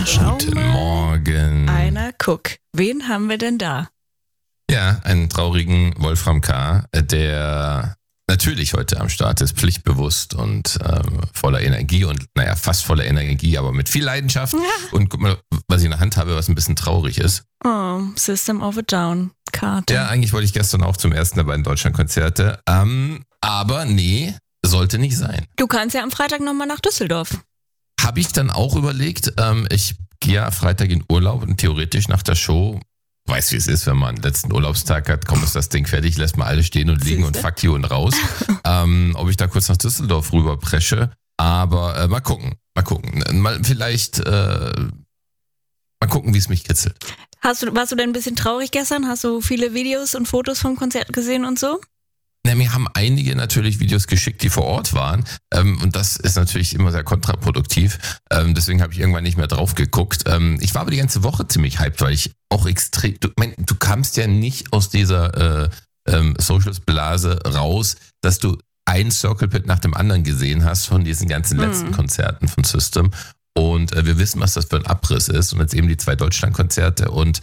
Schau Guten mal. Morgen. Guck, wen haben wir denn da? Ja, einen traurigen Wolfram K., der natürlich heute am Start ist, pflichtbewusst und voller Energie und fast voller Energie, aber mit viel Leidenschaft. Ja. Und guck mal, was ich in der Hand habe, was ein bisschen traurig ist. Oh, System of a Down Karte. Ja, eigentlich wollte ich gestern auch zum ersten der beiden Deutschlandkonzerte. Aber nee, sollte nicht sein. Du kannst ja am Freitag nochmal nach Düsseldorf. Habe ich dann auch überlegt, ich gehe ja Freitag in Urlaub und theoretisch nach der Show, weiß wie es ist, wenn man einen letzten Urlaubstag hat, komm, ist das Ding fertig, lässt mal alle stehen und liegen und fuck you und raus. Ob ich da kurz nach Düsseldorf rüber presche, aber mal gucken. Mal gucken, wie es mich kitzelt. Warst du denn ein bisschen traurig gestern? Hast du viele Videos und Fotos vom Konzert gesehen und so? Mir haben einige natürlich Videos geschickt, die vor Ort waren. Und das ist natürlich immer sehr kontraproduktiv. Deswegen habe ich irgendwann nicht mehr drauf geguckt. Ich war aber die ganze Woche ziemlich hyped, weil ich auch extrem... Du kamst ja nicht aus dieser Socials-Blase raus, dass du ein Circle Pit nach dem anderen gesehen hast von diesen ganzen letzten Konzerten von System. Und wir wissen, was das für ein Abriss ist. Und jetzt eben die 2 Deutschlandkonzerte. Und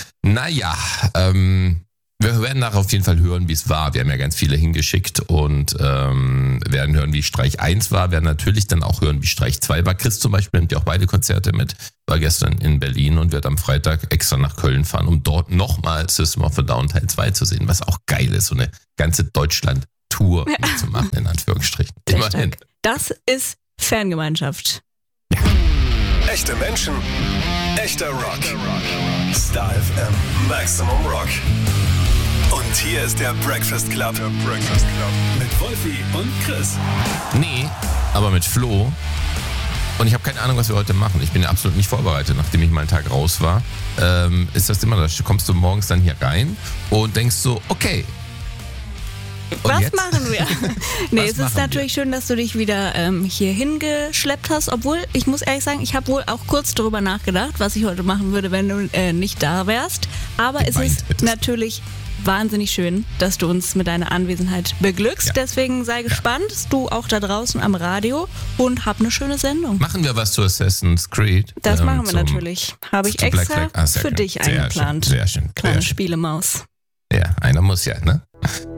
wir werden nachher auf jeden Fall hören, wie es war. Wir haben ja ganz viele hingeschickt und werden hören, wie Streich 1 war. Werden natürlich dann auch hören, wie Streich 2 war. Chris zum Beispiel nimmt ja auch beide Konzerte mit. War gestern in Berlin und wird am Freitag extra nach Köln fahren, um dort nochmal System of a Down Teil 2 zu sehen. Was auch geil ist, so eine ganze Deutschland-Tour zu machen, in Anführungsstrichen. Immerhin. Das ist Fangemeinschaft. Echte Menschen, echter Rock. Star FM Maximum Rock. Und hier ist der Breakfast Club. Mit Wolfi und Chris. Nee, aber mit Flo. Und ich habe keine Ahnung, was wir heute machen. Ich bin ja absolut nicht vorbereitet, nachdem ich mal einen Tag raus war. Ist das immer das? Kommst du morgens dann hier rein und denkst so, okay. Und was jetzt? machen wir? Es ist natürlich schön, dass du dich wieder hier hingeschleppt hast. Obwohl, ich muss ehrlich sagen, ich habe wohl auch kurz darüber nachgedacht, was ich heute machen würde, wenn du nicht da wärst. Aber es ist natürlich wahnsinnig schön, dass du uns mit deiner Anwesenheit beglückst. Ja. Deswegen sei gespannt, du auch da draußen am Radio und hab eine schöne Sendung. Machen wir was zu Assassin's Creed? Das machen wir natürlich. Habe ich extra für dich eingeplant. Sehr schön. Kleine Spielemaus. Ja, einer muss ja, ne?